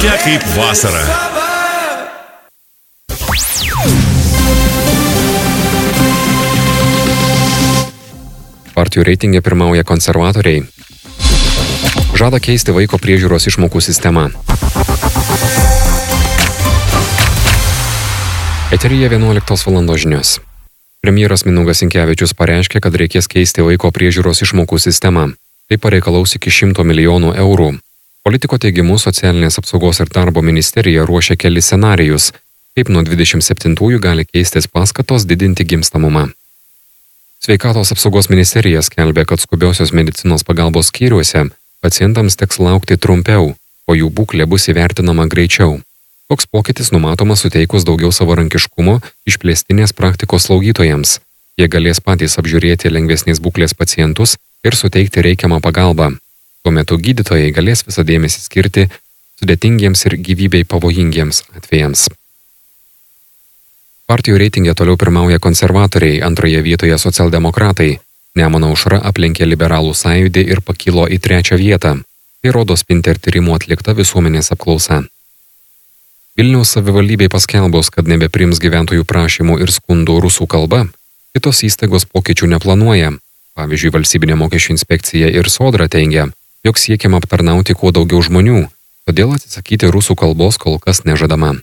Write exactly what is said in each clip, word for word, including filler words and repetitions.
tokia kaip vasara. Partijų reitinge pirmauja konservatoriai. Žada keisti vaiko priežiūros išmokų sistemą. Eteryje vienuoliktos valandos žinios. Premjeras Mindaugas Sinkevičius pareiškė, kad reikės keisti vaiko priežiūros išmokų sistemą. Tai pareikalaus iki šimto milijonų eurų. Politiko teigimu, socialinės apsaugos ir darbo ministerija ruošia kelis scenarijus, kaip nuo dvidešimt septintųjų gali keistis paskatos didinti gimstamumą. Sveikatos apsaugos ministerija skelbia, kad skubiosios medicinos pagalbos skyriuose pacientams teks laukti trumpiau, o jų būklė bus įvertinama greičiau. Toks pokytis numatomas suteikus daugiau savarankiškumo išplėstinės praktikos slaugytojams. Jie galės patys apžiūrėti lengvesnės būklės pacientus ir suteikti reikiamą pagalbą. Tuo metu gydytojai galės visą dėmesį skirti sudėtingiems ir gyvybei pavojingiems atvejams. Partijų reitinge toliau pirmauja konservatoriai, antroje vietoje socialdemokratai. Nemuno aušra aplenkė liberalų sąjūdį ir pakilo į trečią vietą. Tai rodo Spinter tyrimų atlikta visuomenės apklausa. Vilniaus savivaldybei paskelbus, kad nebepriims gyventojų prašymų ir skundų rusų kalba, kitos įstaigos pokyčių neplanuoja. Pavyzdžiui, Valstybinė mokesčių inspekcija ir Sodra teigia, jog siekiama aptarnauti kuo daugiau žmonių, todėl atsisakyti rusų kalbos kol kas nežadama.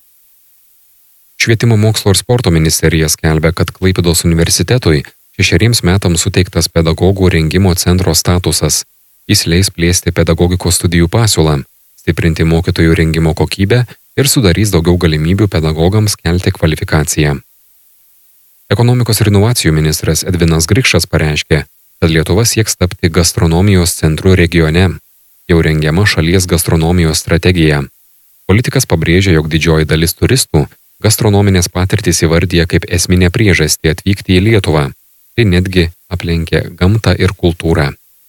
Švietimo mokslo ir sporto ministerija skelbia, kad Klaipėdos universitetui šešeriems metams suteiktas pedagogų rengimo centro statusas. Jis leis plėsti pedagogikos studijų pasiūlą, stiprinti mokytojų rengimo kokybę ir sudarys daugiau galimybių pedagogams kelti kvalifikaciją. Ekonomikos ir inovacijų ministras Edvinas Grikšas pareiškė, kad Lietuva sieks tapti gastronomijos centru regione. Jau rengiama šalies gastronomijos strategija. Politikas pabrėžia, jog didžioji dalis turistų gastronominės patirtys įvardyja kaip esminę priežastį atvykti į Lietuvą. Tai netgi aplenkė gamtą ir kultūrą.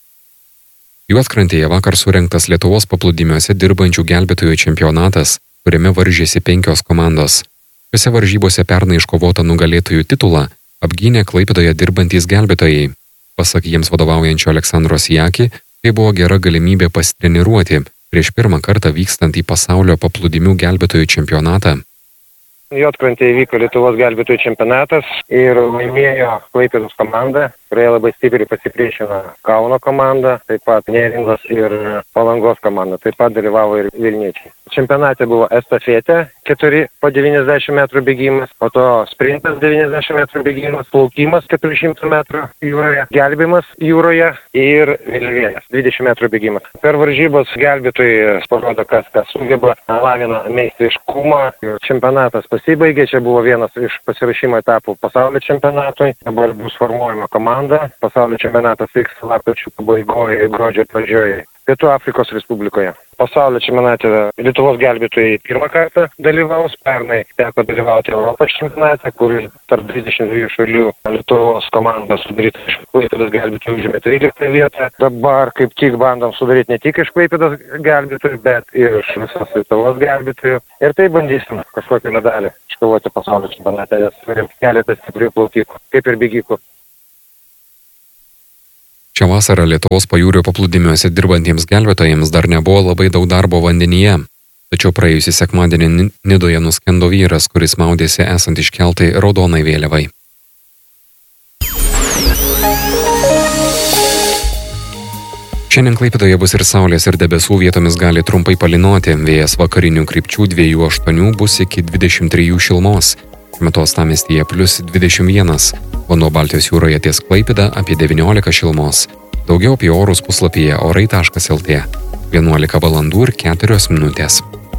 Juodkrantėje vakar surengtas Lietuvos paplūdimiuose dirbančių gelbėtojų čempionatas, kuriame varžėsi penkios komandos. Šiose varžybose pernai iškovotą nugalėtojų titulą apgynė Klaipėdoje dirbantys gelbėtojai. Pasak jiems vadovaujančio Aleksandro Sijaki, tai buvo gera galimybė pasitreniruoti prieš pirmą kartą vykstant į pasaulio paplūdimių gelbėtojų čempionatą. Juodkrantėje vyko Lietuvos gelbėtojų čempionatas ir laimėjo Klaipėdos komanda, kurioje labai stipriai pasipriešino Kauno komanda, taip pat Neringos ir Palangos komanda, taip pat dalyvavo ir vilniečiai. Čempionate buvo estafetė keturi po devyniasdešimt metrų bėgimas, po to sprintas devyniasdešimt metrų bėgimas, plaukimas keturi šimtai metrų jūroje, gelbimas jūroje ir vėliavėlės dvidešimt metrų bėgimas. Per varžybas gelbėtojai parodo, kas kas sugeba, lavina meistriškumą. Čempionatas pasibaigė, čia buvo vienas iš pasirašymo etapų pasaulio čempionatui. Dabar bus formuojama komanda. Pasaulio čempionatas vyks lapkričio pabaigoje ir gruodžio pradžioje Pietų Afrikos Respublikoje. Pasaulio čempionate Lietuvos gelbėtojai pirmą kartą dalyvaus. Pernai teko dalyvauti Europos čempionate, kur tarp dvidešimt dviejų šalių Lietuvos komandos sudaryta iš Klaipėdos gelbėtojų užėmė tryliktą vietą. Dabar kaip tik bandom sudaryti ne tik iš Klaipėdos gelbėtojų, bet ir iš visos Lietuvos gelbėtojų. Ir tai bandysim kažkokį medalį iškovoti pasaulio čempionate, nes turim keletą stiprių plaukikų, kaip ir bėgikų. Šią vasarą Lietuvos pajūrio paplūdimiuose dirbantiems gelbėtojams dar nebuvo labai daug darbo vandenyje. Tačiau praėjusį sekmadienį Nidoje nuskendo vyras, kuris maudėsi esant iškeltai raudonai vėliavai. Šiandien Klaipėdoje bus ir saulės ir debesų, vietomis gali trumpai palynoti. Vėjas vakarinių krypčių dviejų aštuonių bus iki dvidešimt trijų šilumos. Metu uostamiestyje plius dvidešimt vienas. Vanduo Baltijos jūroje ties Klaipėda apie devyniolika šilumos. Daugiau apie orus puslapyje orai taškas lt. vienuolika valandų ir keturios minutės.